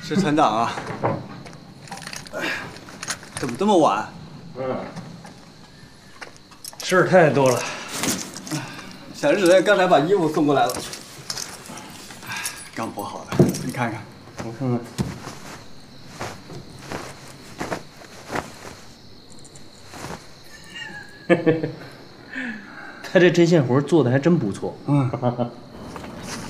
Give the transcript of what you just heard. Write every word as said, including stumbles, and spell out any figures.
是团长啊。怎么这么晚？ 嗯，事儿太多了。 小日子刚才把衣服送过来了，刚剥好的，你看看。 我看看。嘿嘿嘿，他这针线活做的还真不错。 嗯。